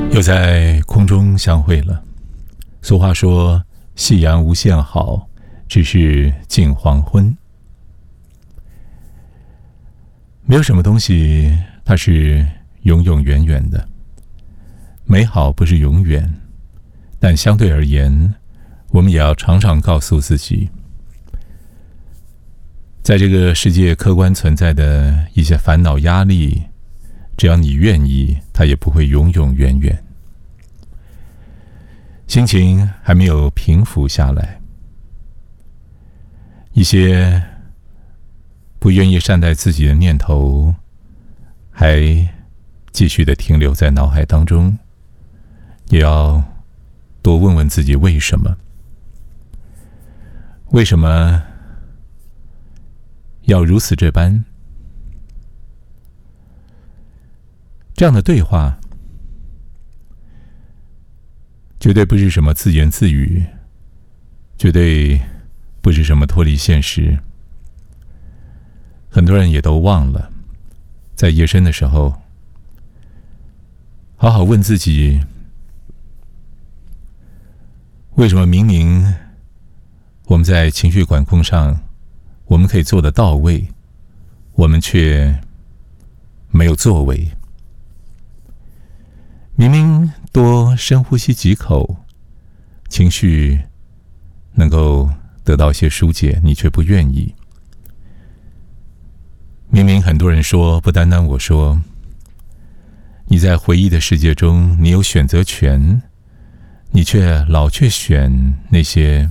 又在空中相会了。俗话说，夕阳无限好，只是近黄昏。没有什么东西它是永永远远的，美好不是永远，但相对而言，我们也要常常告诉自己，在这个世界客观存在的一些烦恼压力，只要你愿意，它也不会永永远远。心情还没有平复下来，一些不愿意善待自己的念头还继续的停留在脑海当中，也要多问问自己为什么？为什么要如此这般？这样的对话绝对不是什么自言自语，绝对不是什么脱离现实。很多人也都忘了，在夜深的时候，好好问自己，为什么明明我们在情绪管控上，我们可以做得到位，我们却没有作为？明明多深呼吸几口，情绪能够得到一些疏解，你却不愿意。明明很多人说，不单单我说，你在回忆的世界中，你有选择权，你却老选那些